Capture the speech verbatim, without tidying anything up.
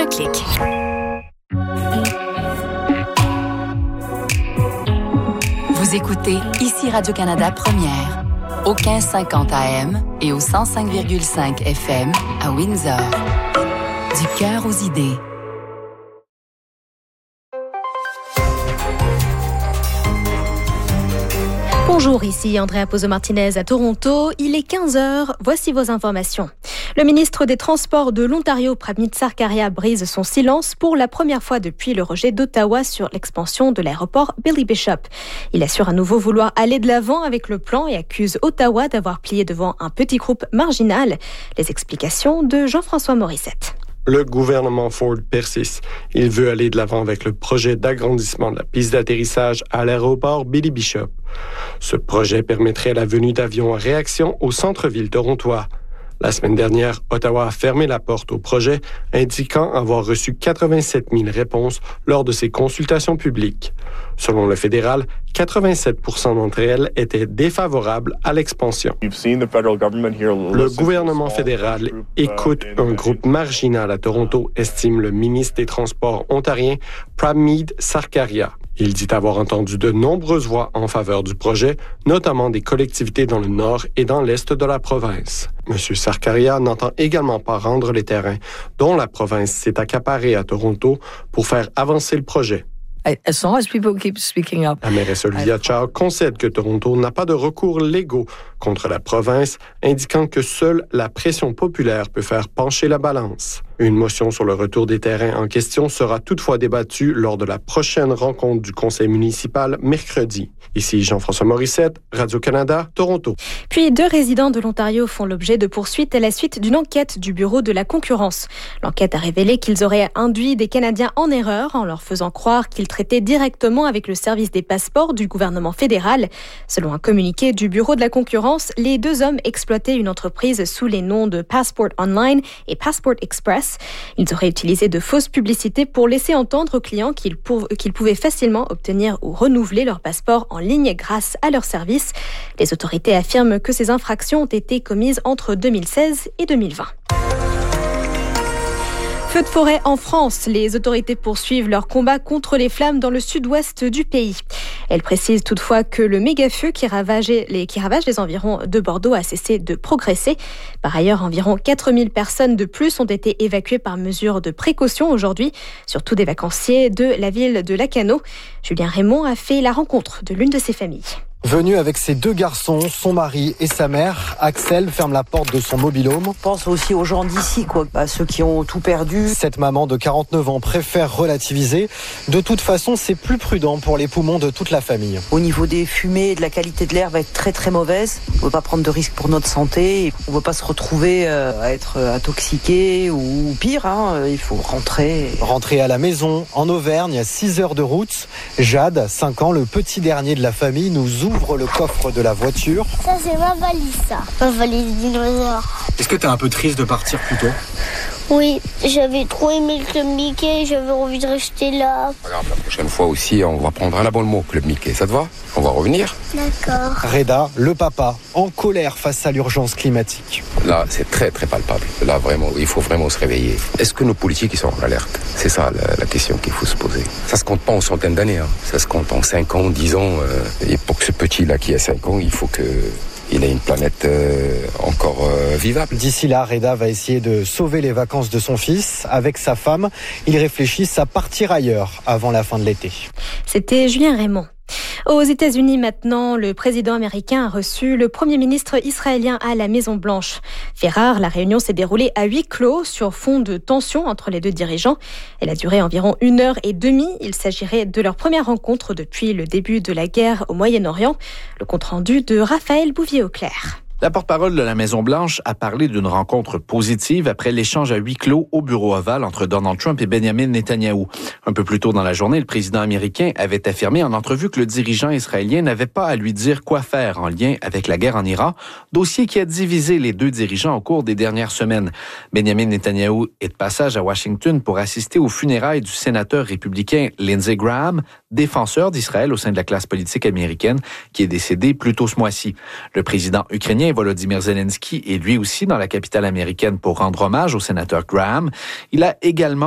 clic. Vous écoutez ici Radio-Canada Première, au quinze cinquante A M et au cent cinq virgule cinq F M à Windsor. Du cœur aux idées. Bonjour, ici Andrea Pozzo-Martinez à Toronto. Il est quinze heures, voici vos informations. Le ministre des Transports de l'Ontario, Pramit Sarkaria, brise son silence pour la première fois depuis le rejet d'Ottawa sur l'expansion de l'aéroport Billy Bishop. Il assure à nouveau vouloir aller de l'avant avec le plan et accuse Ottawa d'avoir plié devant un petit groupe marginal. Les explications de Jean-François Morissette. Le gouvernement Ford persiste. Il veut aller de l'avant avec le projet d'agrandissement de la piste d'atterrissage à l'aéroport Billy Bishop. Ce projet permettrait la venue d'avions à réaction au centre-ville torontois. La semaine dernière, Ottawa a fermé la porte au projet, indiquant avoir reçu quatre-vingt-sept mille réponses lors de ses consultations publiques. Selon le fédéral, quatre-vingt-sept pour cent d'entre elles étaient défavorables à l'expansion. Le gouvernement fédéral écoute un groupe marginal à Toronto, estime le ministre des Transports ontarien Pramit Sarkaria. Il dit avoir entendu de nombreuses voix en faveur du projet, notamment des collectivités dans le nord et dans l'est de la province. M. Sarkaria n'entend également pas rendre les terrains dont la province s'est accaparée à Toronto pour faire avancer le projet. As long as people keep speaking up. La mairesse Olivia Chow concède que Toronto n'a pas de recours légaux contre la province, indiquant que seule la pression populaire peut faire pencher la balance. Une motion sur le retour des terrains en question sera toutefois débattue lors de la prochaine rencontre du conseil municipal mercredi. Ici Jean-François Morissette, Radio-Canada, Toronto. Puis deux résidents de l'Ontario font l'objet de poursuites à la suite d'une enquête du Bureau de la concurrence. L'enquête a révélé qu'ils auraient induit des Canadiens en erreur en leur faisant croire qu'ils traitaient directement avec le service des passeports du gouvernement fédéral. Selon un communiqué du Bureau de la concurrence, les deux hommes exploitaient une entreprise sous les noms de Passport Online et Passport Express. Ils auraient utilisé de fausses publicités pour laisser entendre aux clients qu'ils, pou- qu'ils pouvaient facilement obtenir ou renouveler leur passeport en ligne grâce à leur service. Les autorités affirment que ces infractions ont été commises entre deux mille seize et deux mille vingt. Feux de forêt en France. Les autorités poursuivent leur combat contre les flammes dans le sud-ouest du pays. Elles précisent toutefois que le méga-feu qui ravage les, qui ravage les environs de Bordeaux a cessé de progresser. Par ailleurs, environ quatre mille personnes de plus ont été évacuées par mesure de précaution aujourd'hui, surtout des vacanciers de la ville de Lacanau. Julien Raymond a fait la rencontre de l'une de ces familles. Venu avec ses deux garçons, son mari et sa mère, Axel ferme la porte de son mobil-home. Je pense aussi aux gens d'ici, quoi, à ceux qui ont tout perdu. Cette maman de quarante-neuf ans préfère relativiser. De toute façon, c'est plus prudent pour les poumons de toute la famille. Au niveau des fumées, de la qualité de l'air va être très très mauvaise. On ne veut pas prendre de risques pour notre santé. On ne veut pas se retrouver à être intoxiqué ou pire. Hein. Il faut rentrer. Rentrer à la maison, en Auvergne, six heures de route. Jade, cinq ans, le petit dernier de la famille, nous ouvre ouvre le coffre de la voiture. Ça, c'est ma valise, ça. Ma valise dinosaure. Est-ce que t'es un peu triste de partir plus tôt ? Oui, j'avais trop aimé le Club Mickey, j'avais envie de rester là. Regarde, la prochaine fois aussi, on va prendre un abonnement au Club Mickey, ça te va ? On va revenir ? D'accord. Reda, le papa, en colère face à l'urgence climatique. Là, c'est très très palpable. Là, vraiment, il faut vraiment se réveiller. Est-ce que nos politiques ils sont en alerte ? C'est ça la, la question qu'il faut se poser. Ça se compte pas en centaines d'années, hein. Ça se compte en cinq ans, dix ans. Euh, et pour que ce petit-là qui a cinq ans, il faut que... il a une planète euh, encore euh, vivable. D'ici là, Reda va essayer de sauver les vacances de son fils. Avec sa femme, ils réfléchissent à partir ailleurs avant la fin de l'été. C'était Julien Raymond. Aux États-Unis maintenant, le président américain a reçu le premier ministre israélien à la Maison-Blanche. Fait rare, la réunion s'est déroulée à huis clos sur fond de tension entre les deux dirigeants. Elle a duré environ une heure et demie. Il s'agirait de leur première rencontre depuis le début de la guerre au Moyen-Orient. Le compte-rendu de Raphaël Bouvier-Auclair. La porte-parole de la Maison-Blanche a parlé d'une rencontre positive après l'échange à huis clos au bureau ovale entre Donald Trump et Benjamin Netanyahou. Un peu plus tôt dans la journée, le président américain avait affirmé en entrevue que le dirigeant israélien n'avait pas à lui dire quoi faire en lien avec la guerre en Iran, dossier qui a divisé les deux dirigeants au cours des dernières semaines. Benjamin Netanyahou est de passage à Washington pour assister aux funérailles du sénateur républicain Lindsey Graham, défenseur d'Israël au sein de la classe politique américaine, qui est décédé plus tôt ce mois-ci. Le président ukrainien Volodymyr Zelensky est lui aussi dans la capitale américaine pour rendre hommage au sénateur Graham. Il a également